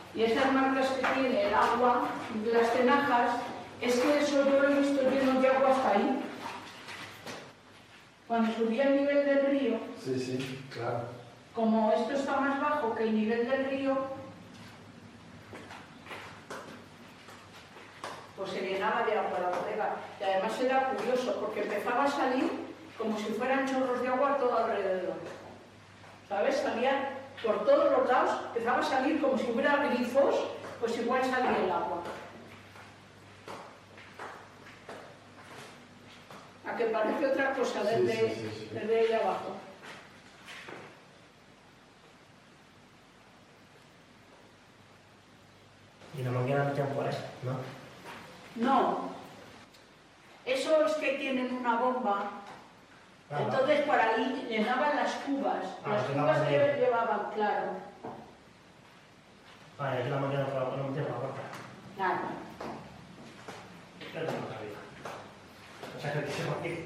Y esas marcas que tiene el agua, las tenajas, es que eso yo lo he visto lleno de agua hasta ahí. Cuando subía el nivel del río, sí, claro. como esto está más bajo que el nivel del río, pues se llenaba de agua la bodega. Y además era curioso, porque empezaba a salir como si fueran chorros de agua todo alrededor. ¿Sabes? Salía por todos los lados, empezaba a salir como si hubiera grifos, pues igual salía el agua. A que parece otra cosa desde ahí abajo. Y la máquina no tiene por eso, ¿no? No. Eso es que tienen una bomba. Entonces por ahí llenaban las cubas. Las cubas que llevaban, claro. Vale, es la máquina no tiene la puerta. Claro. Yo no sabía. O sea, que se va aquí.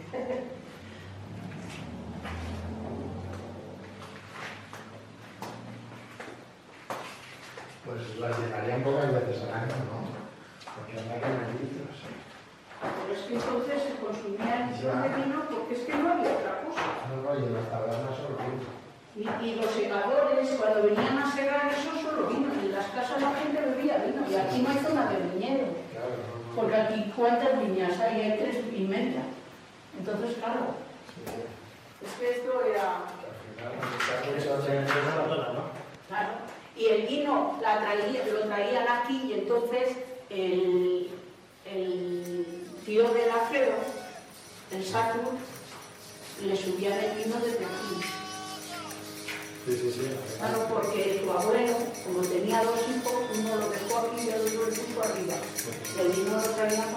Pues las llenarían pocas veces al año, ¿no? Porque anda que no hay litros. Pero es que entonces se consumía el litro de vino porque es que no había otra cosa. No, y en las tabernas solo vino. Y los segadores, cuando venían a segar, eso solo vino. Y en las casas la gente bebía vino. Y aquí no hay zona de viñedo. Claro, no. Porque aquí, ¿cuántas viñas hay? Hay 3,5. Entonces, claro. Sí. Es que esto era... Claro. Y el vino lo traían aquí y entonces el tío del acero, el Saturn, le subían el vino desde aquí. Sí. Claro, porque tu abuelo, como tenía 2 hijos, uno lo dejó aquí y el otro lo puso arriba. El vino lo traían